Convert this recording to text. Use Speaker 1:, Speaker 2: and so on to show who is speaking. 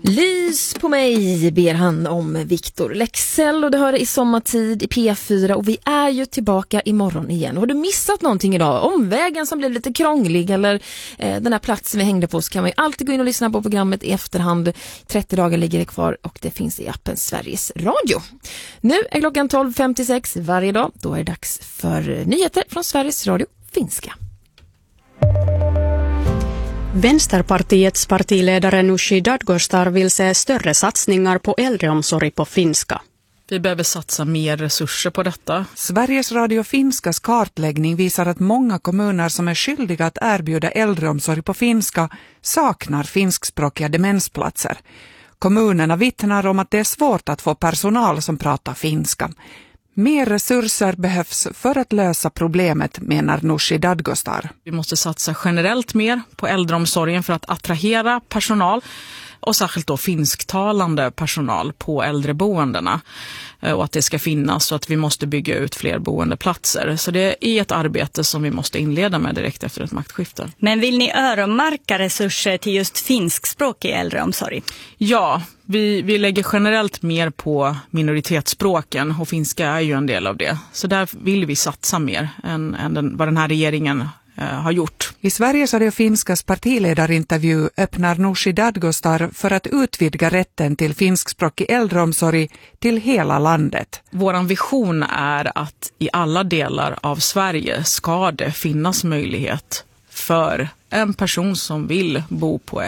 Speaker 1: Lys på mig ber han om Victor Leksell och det hör i sommartid i P4 och vi är ju tillbaka imorgon igen. Har du missat någonting idag? Omvägen som blev lite krånglig eller den här platsen vi hängde på, så kan man ju alltid gå in och lyssna på programmet i efterhand. 30 dagar ligger det kvar och det finns i appen Sveriges Radio. Nu är klockan 12.56 varje dag. Då är det dags för nyheter från Sveriges Radio finska.
Speaker 2: Vänsterpartiets partiledare Nooshi Dadgostar vill se större satsningar på äldreomsorg på finska.
Speaker 3: Vi behöver satsa mer resurser på detta.
Speaker 4: Sveriges Radio Finskas kartläggning visar att många kommuner som är skyldiga att erbjuda äldreomsorg på finska saknar finskspråkiga demensplatser. Kommunerna vittnar om att det är svårt att få personal som pratar finska. Mer resurser behövs för att lösa problemet, menar Nooshi Dadgostar.
Speaker 3: Vi måste satsa generellt mer på äldreomsorgen för att attrahera personal och särskilt då finsktalande personal på äldreboendena. Och att det ska finnas så att vi måste bygga ut fler boendeplatser. Så det är ett arbete som vi måste inleda med direkt efter ett maktskifte.
Speaker 5: Men vill ni öronmärka resurser till just finskspråk i äldreomsorg?
Speaker 3: Ja, vi lägger generellt mer på minoritetsspråken och finska är ju en del av det. Så där vill vi satsa mer än vad den här regeringen har gjort.
Speaker 4: I Sveriges Radio Finskas partiledarintervju öppnar Nooshi Dadgostar för att utvidga rätten till finskspråkig äldreomsorg till hela landet.
Speaker 3: Våran vision är att i alla delar av Sverige ska det finnas möjlighet för en person som vill bo på